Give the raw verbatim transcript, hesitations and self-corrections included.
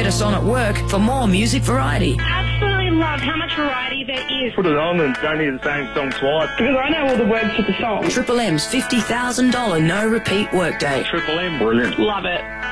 Get us on at work for more music variety. Absolutely love how much variety there is. Put it on and don't hear the same song twice. Because I know all the words to the song. Triple M's fifty thousand dollars no repeat workday. Triple M, brilliant. Love it.